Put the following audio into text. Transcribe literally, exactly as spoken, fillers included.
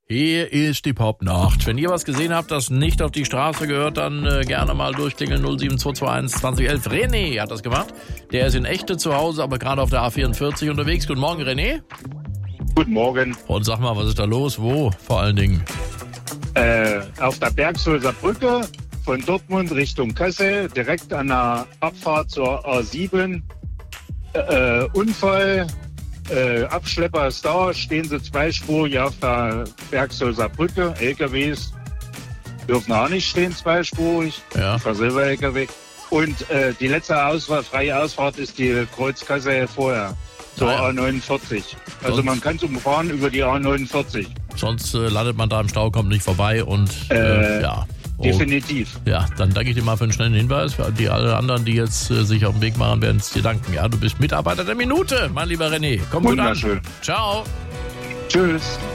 Hier ist die Popnacht. Wenn ihr was gesehen habt, das nicht auf die Straße gehört, dann äh, gerne mal durchklingeln. null sieben zwei zwei eins zwanzig elf. René hat das gemacht. Der ist in Echte zu Hause, aber gerade auf der A vierundvierzig unterwegs. Guten Morgen, René. Guten Morgen. Und sag mal, was ist da los? Wo vor allen Dingen? Äh, auf der Bergshölzer Brücke von Dortmund Richtung Kassel, direkt an der Abfahrt zur A sieben. Äh, Unfall. Äh, Abschlepper ist da, stehen sie zweispurig auf der Bergshölzer Brücke. L K Ws dürfen auch nicht stehen zweispurig. Ja. Für Silber-L K W. Und äh, die letzte Ausfahrt, freie Ausfahrt ist die Kreuzkasse vorher, zur Ah, ja. A neunundvierzig. Also Sonst- man kann es umfahren über die A neunundvierzig. Sonst äh, landet man da im Stau, kommt nicht vorbei und äh, Äh, ja. Oh, Definitiv. ja, dann danke ich dir mal für einen schnellen Hinweis. Für die alle anderen, die jetzt äh, sich auf den Weg machen, werden es dir danken. Ja, du bist Mitarbeiter der Minute, mein lieber René. Komm gut an. Wunderschön. Ciao. Tschüss.